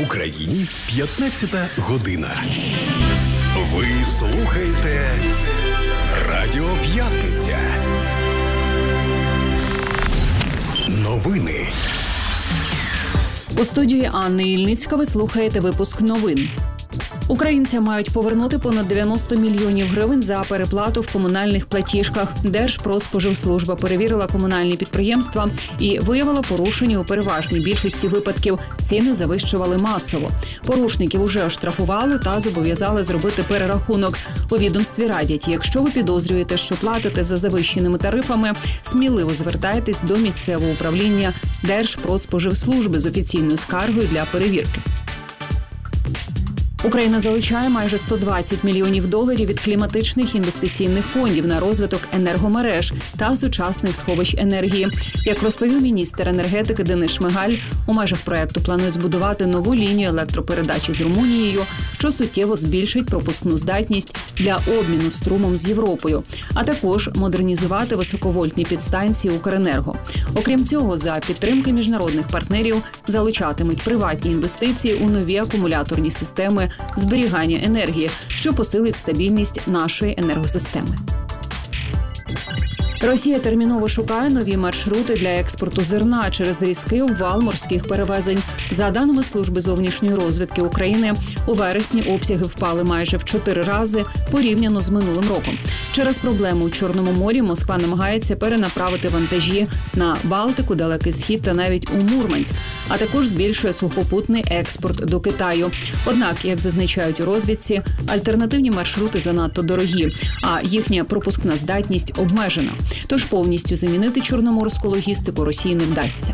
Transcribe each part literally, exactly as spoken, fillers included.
В Україні п'ятнадцята година. Ви слухаєте Радіо П'ятниця. Новини. У студії Анни Ільницька ви слухаєте випуск новин. Українцям мають повернути понад дев'яносто мільйонів гривень за переплату в комунальних платіжках. Держпродспоживслужба перевірила комунальні підприємства і виявила порушення у переважній більшості випадків. Ціни завищували масово. Порушників уже оштрафували та зобов'язали зробити перерахунок. У відомстві радять, якщо ви підозрюєте, що платите за завищеними тарифами, сміливо звертайтесь до місцевого управління Держпродспоживслужби з офіційною скаргою для перевірки. Україна залучає майже сто двадцять мільйонів доларів від кліматичних інвестиційних фондів на розвиток енергомереж та сучасних сховищ енергії. Як розповів міністр енергетики Денис Шмигаль, у межах проекту планують збудувати нову лінію електропередачі з Румунією, що суттєво збільшить пропускну здатність для обміну струмом з Європою, а також модернізувати високовольтні підстанції Укренерго. Окрім цього, за підтримки міжнародних партнерів залучатимуть приватні інвестиції у нові акумуляторні системи зберігання енергії, що посилить стабільність нашої енергосистеми. Росія терміново шукає нові маршрути для експорту зерна через різкий обвал морських перевезень. За даними Служби зовнішньої розвідки України, у вересні обсяги впали майже в чотири рази порівняно з минулим роком. Через проблему у Чорному морі Москва намагається перенаправити вантажі на Балтику, Далекий Схід та навіть у Мурманськ, а також збільшує сухопутний експорт до Китаю. Однак, як зазначають у розвідці, альтернативні маршрути занадто дорогі, а їхня пропускна здатність обмежена. Тож повністю замінити чорноморську логістику Росії не вдасться.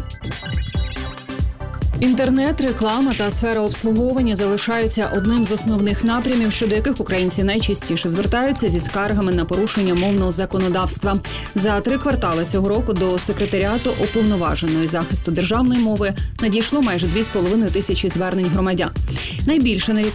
Інтернет, реклама та сфера обслуговування залишаються одним з основних напрямів, щодо яких українці найчастіше звертаються зі скаргами на порушення мовного законодавства. За три квартали цього року до секретаріату уповноваженої захисту державної мови надійшло майже дві з половиною тисячі звернень громадян. Найбільше нарікань